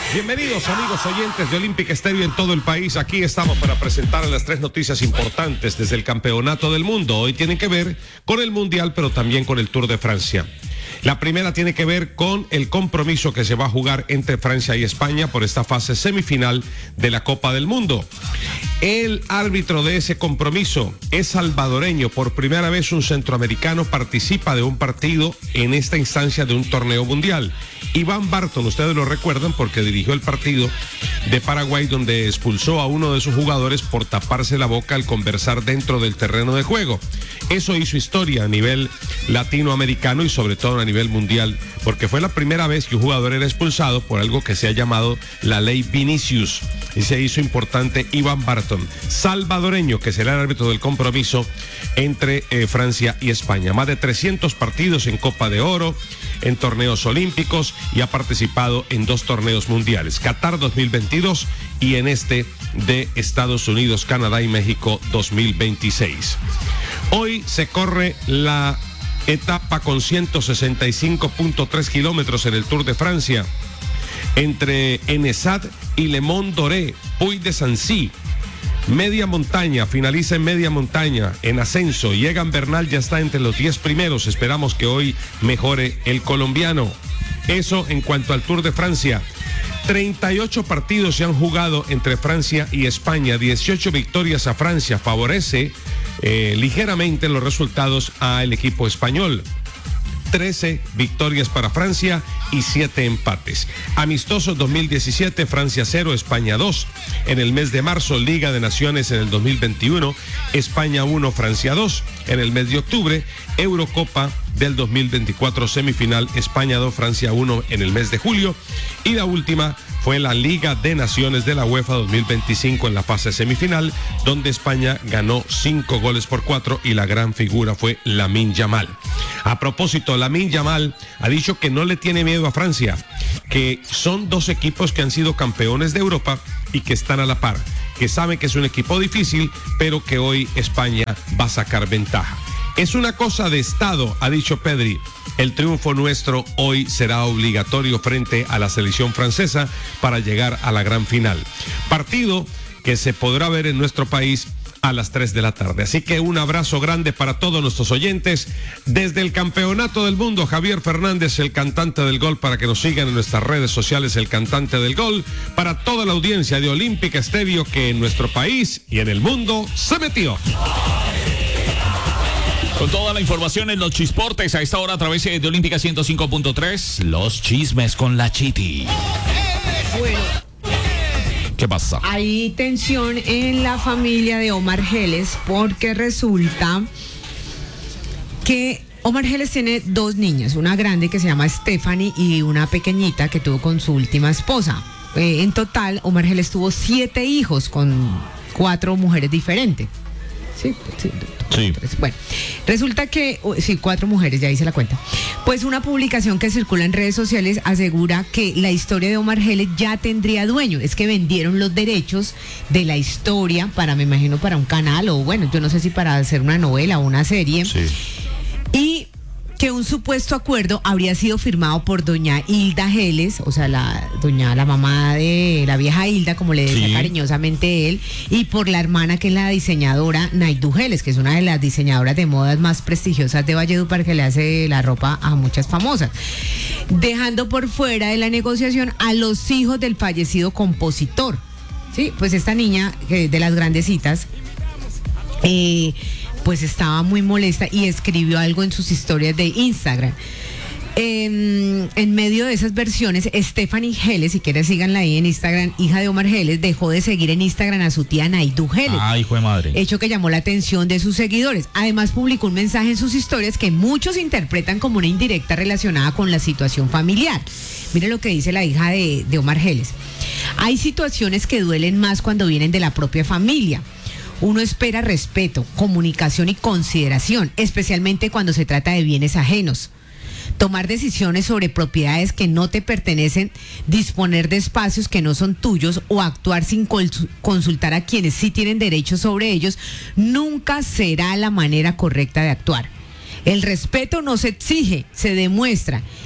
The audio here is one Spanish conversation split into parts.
Bienvenidos amigos oyentes de Olímpica Estéreo en todo el país. Aquí estamos para presentar las tres noticias importantes desde el Campeonato del Mundo. Hoy tienen que ver con el Mundial, pero también con el Tour de Francia. La primera tiene que ver con el compromiso que se va a jugar entre Francia y España por esta fase semifinal de la Copa del Mundo. El árbitro de ese compromiso es salvadoreño. Por primera vez un centroamericano participa de un partido en esta instancia de un torneo mundial. Iván Barton, ustedes lo recuerdan porque dirigió el partido de Paraguay donde expulsó a uno de sus jugadores por taparse la boca al conversar dentro del terreno de juego. Eso hizo historia a nivel latinoamericano y sobre todo a nivel mundial, porque fue la primera vez que un jugador era expulsado por algo que se ha llamado la ley Vinicius. Y se hizo importante Iván Barton, salvadoreño, que será el árbitro del compromiso entre Francia y España. Más de 300 partidos en Copa de Oro, en torneos olímpicos y ha participado en 2 torneos mundiales, Qatar 2022 y en este de Estados Unidos, Canadá y México 2026. Hoy se corre la etapa con 165.3 kilómetros en el Tour de Francia entre Ennesat y Le Mont-Doré, Puy-de-Sancy. Media montaña, finaliza en media montaña, en ascenso. Egan Bernal ya está entre los 10 primeros. Esperamos que hoy mejore el colombiano. Eso en cuanto al Tour de Francia. 38 partidos se han jugado entre Francia y España. 18 victorias a Francia. Favorece ligeramente los resultados al equipo español. 13 victorias para Francia y 7 empates. Amistosos 2017, Francia 0, España 2. En el mes de marzo, Liga de Naciones en el 2021, España 1, Francia 2. En el mes de octubre, Eurocopa del 2024, semifinal, España 2, Francia 1 en el mes de julio. Y la última fue la Liga de Naciones de la UEFA 2025 en la fase semifinal, donde España ganó 5-4 y la gran figura fue Lamine Yamal. A propósito, Lamine Yamal ha dicho que no le tiene miedo a Francia, que son 2 equipos que han sido campeones de Europa y que están a la par, que saben que es un equipo difícil, pero que hoy España va a sacar ventaja. Es una cosa de Estado, ha dicho Pedri. El triunfo nuestro hoy será obligatorio frente a la selección francesa para llegar a la gran final. Partido que se podrá ver en nuestro país a las 3 de la tarde. Así que un abrazo grande para todos nuestros oyentes. Desde el Campeonato del Mundo, Javier Fernández, el cantante del gol, para que nos sigan en nuestras redes sociales, el cantante del gol, para toda la audiencia de Olímpica Estéreo que en nuestro país y en el mundo se metió. Con toda la información en los Chisportes a esta hora a través de Olímpica 105.3, los chismes con la Chiti. Bueno, ¿qué pasa? hay tensión en la familia de Omar Geles porque resulta que Omar Geles tiene 2 niñas, una grande que se llama Stephanie y una pequeñita que tuvo con su última esposa. En total, Omar Geles tuvo 7 hijos con 4 mujeres diferentes. Sí. Bueno, resulta que, 4 mujeres, ya hice la cuenta. Pues una publicación que circula en redes sociales asegura que la historia de Omar Geles ya tendría dueño. Es que vendieron los derechos de la historia para, me imagino, para un canal o bueno, yo no sé si para hacer una novela o una serie. Sí. Y que un supuesto acuerdo habría sido firmado por doña Hilda Geles, o sea, la mamá de la vieja Hilda, como le decía cariñosamente él, y por la hermana que es la diseñadora Naidu Geles, que es una de las diseñadoras de modas más prestigiosas de Valledupar, que le hace la ropa a muchas famosas, dejando por fuera de la negociación a los hijos del fallecido compositor. Sí, pues esta niña, de las grandecitas, pues estaba muy molesta y escribió algo en sus historias de Instagram. En medio de esas versiones, Stephanie Geles, si quieres síganla ahí en Instagram, hija de Omar Geles, dejó de seguir en Instagram a su tía Naidu Geles. Hijo de madre. Hecho que llamó la atención de sus seguidores. Además, publicó un mensaje en sus historias que muchos interpretan como una indirecta relacionada con la situación familiar. Mire lo que dice la hija de Omar Geles. Hay situaciones que duelen más cuando vienen de la propia familia. Uno espera respeto, comunicación y consideración, especialmente cuando se trata de bienes ajenos. Tomar decisiones sobre propiedades que no te pertenecen, disponer de espacios que no son tuyos o actuar sin consultar a quienes sí tienen derechos sobre ellos, nunca será la manera correcta de actuar. El respeto no se exige, se demuestra.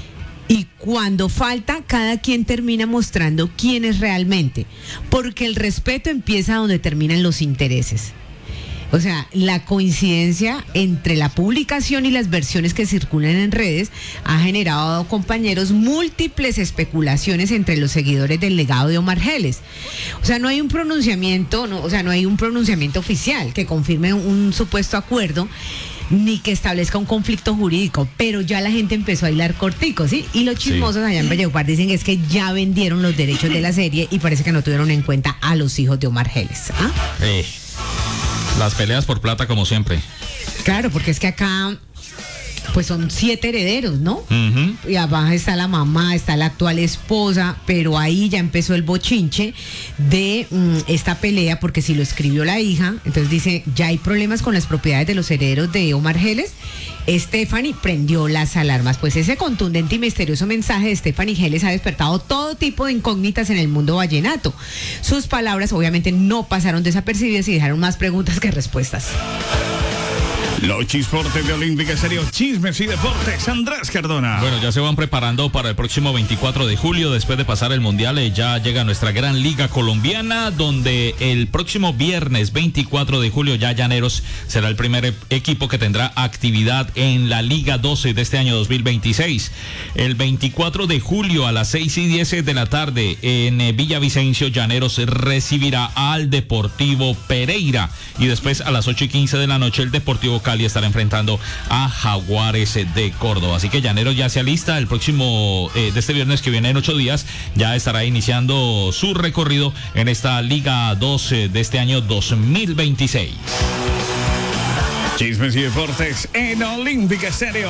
Y cuando falta, cada quien termina mostrando quién es realmente, porque el respeto empieza donde terminan los intereses. O sea, la coincidencia entre la publicación y las versiones que circulan en redes ha generado, compañeros, múltiples especulaciones entre los seguidores del legado de Omar Geles. O sea, no hay un pronunciamiento, no hay un pronunciamiento oficial que confirme un supuesto acuerdo ni que establezca un conflicto jurídico, pero ya la gente empezó a hilar corticos, ¿sí? Y los chismosos allá en Valledupar dicen que es que ya vendieron los derechos de la serie y parece que no tuvieron en cuenta a los hijos de Omar Geles. ¿Ah? Las peleas por plata como siempre. Claro, porque es que acá pues son 7 herederos, ¿no? Uh-huh. Y abajo está la mamá, está la actual esposa, pero ahí ya empezó el bochinche de esta pelea, porque si lo escribió la hija, entonces dice, ya hay problemas con las propiedades de los herederos de Omar Geles. Stephanie prendió las alarmas. Pues ese contundente y misterioso mensaje de Stephanie Geles ha despertado todo tipo de incógnitas en el mundo vallenato. Sus palabras obviamente no pasaron desapercibidas y dejaron más preguntas que respuestas. Los chisportes de Olímpica Estéreo, chismes y deportes. Andrés Cardona. Bueno, ya se van preparando para el próximo 24 de julio, después de pasar el Mundial, ya llega nuestra gran Liga Colombiana, donde el próximo viernes 24 de julio ya Llaneros será el primer equipo que tendrá actividad en la Liga 12 de este año 2026. El 24 de julio a las 6:10 de la tarde en Villavicencio, Llaneros recibirá al Deportivo Pereira, y después a las 8:15 de la noche el Deportivo Cali estará enfrentando a Jaguares de Córdoba. Así que Llaneros ya se alista. El próximo de este viernes, que viene en 8 días, ya estará iniciando su recorrido en esta Liga 12 de este año 2026. Chismes y deportes en Olímpica Estéreo.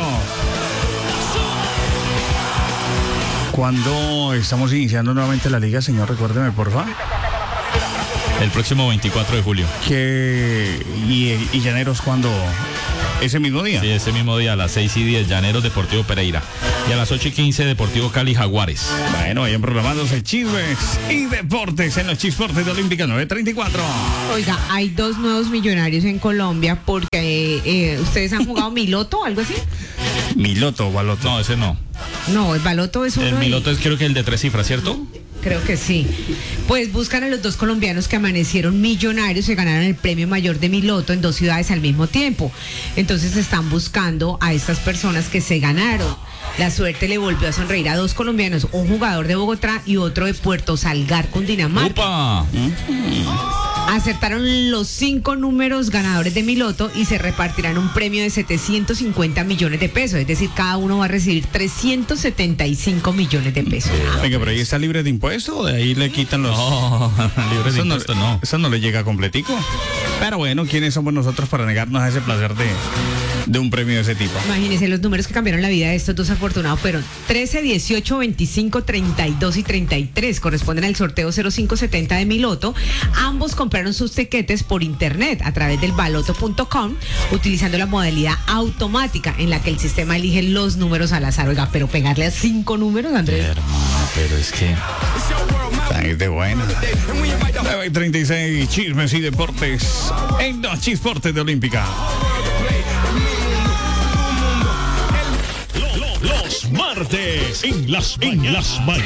¿Cuándo estamos iniciando nuevamente la liga, señor? Recuérdeme, por favor. El próximo 24 de julio. ¿Y Llaneros cuándo? ¿Ese mismo día? Sí, ese mismo día a las 6:10, Llaneros Deportivo Pereira. Y a las 8:15, Deportivo Cali Jaguares. Bueno, vayan programándose chismes y deportes en los chisportes de Olímpica 934. Oiga, hay 2 nuevos millonarios en Colombia porque ustedes han jugado Miloto o algo así. ¿Miloto o Baloto? No, ese no. No, el Baloto es uno. El Miloto es, creo que el de 3 cifras, ¿cierto? Creo que sí. Pues buscan a los 2 colombianos que amanecieron millonarios, se ganaron el premio mayor de Miloto en 2 ciudades al mismo tiempo. Entonces están buscando a estas personas que se ganaron. La suerte le volvió a sonreír a 2 colombianos, un jugador de Bogotá y otro de Puerto Salgar, Cundinamarca. ¡Upa! Acertaron los 5 números ganadores de Miloto y se repartirán un premio de 750 millones de pesos. Es decir, cada uno va a recibir 375 millones de pesos. Venga, pero ahí está libre de impuesto, o de ahí le quitan los... No, libre de Eso impuesto no. Eso no le llega completico. Pero bueno, ¿quiénes somos nosotros para negarnos a ese placer de un premio de ese tipo? Imagínense, los números que cambiaron la vida de estos 2 afortunados fueron 13, 18, 25, 32 y 33. Corresponden al sorteo 0570 de Miloto. Ambos compraron sus tiquetes por internet a través del baloto.com, utilizando la modalidad automática en la que el sistema elige los números al azar. Oiga, pero pegarle a 5 números, Andrés. Hermano, pero es que... Es de buena. 9:36, chismes y deportes en los chisportes de Olímpica. Los martes en las mañanas.